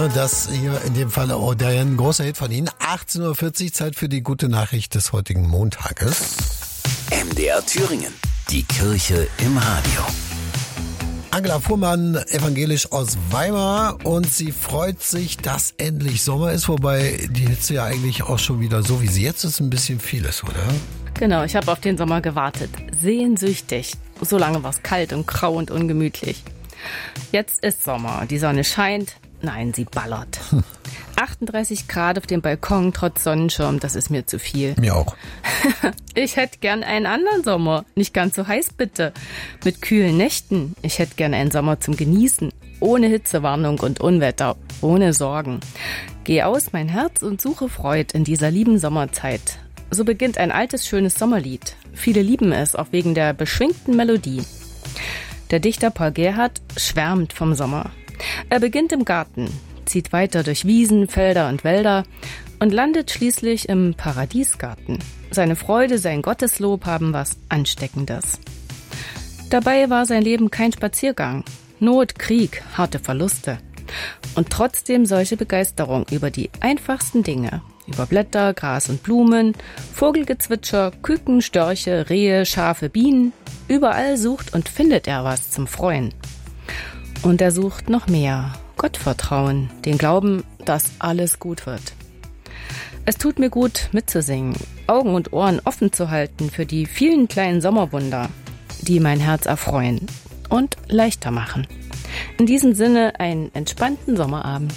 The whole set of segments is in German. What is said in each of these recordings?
Das hier in dem Fall ein großer Hit von Ihnen. 18.40 Uhr, Zeit für die gute Nachricht des heutigen Montages. MDR Thüringen, die Kirche im Radio. Angela Fuhrmann, evangelisch aus Weimar, und sie freut sich, dass endlich Sommer ist, wobei die Hitze ja eigentlich auch schon wieder, so wie sie jetzt ist, ein bisschen viel ist, oder? Genau, ich habe auf den Sommer gewartet. Sehnsüchtig. So lange war es kalt und grau und ungemütlich. Jetzt ist Sommer, die Sonne scheint. Nein, sie ballert. 38 Grad auf dem Balkon trotz Sonnenschirm, das ist mir zu viel. Mir auch. Ich hätte gern einen anderen Sommer. Nicht ganz so heiß, bitte. Mit kühlen Nächten. Ich hätte gern einen Sommer zum Genießen. Ohne Hitzewarnung und Unwetter. Ohne Sorgen. Geh aus mein Herz und suche Freud in dieser lieben Sommerzeit. So beginnt ein altes, schönes Sommerlied. Viele lieben es, auch wegen der beschwingten Melodie. Der Dichter Paul Gerhardt schwärmt vom Sommer. Er beginnt im Garten, zieht weiter durch Wiesen, Felder und Wälder und landet schließlich im Paradiesgarten. Seine Freude, sein Gotteslob haben was Ansteckendes. Dabei war sein Leben kein Spaziergang. Not, Krieg, harte Verluste. Und trotzdem solche Begeisterung über die einfachsten Dinge. Über Blätter, Gras und Blumen, Vogelgezwitscher, Küken, Störche, Rehe, Schafe, Bienen. Überall sucht und findet er was zum Freuen. Und er sucht noch mehr. Gottvertrauen, den Glauben, dass alles gut wird. Es tut mir gut, mitzusingen, Augen und Ohren offen zu halten für die vielen kleinen Sommerwunder, die mein Herz erfreuen und leichter machen. In diesem Sinne einen entspannten Sommerabend.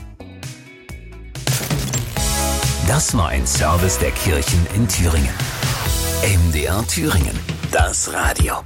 Das war ein Service der Kirchen in Thüringen. MDR Thüringen, das Radio.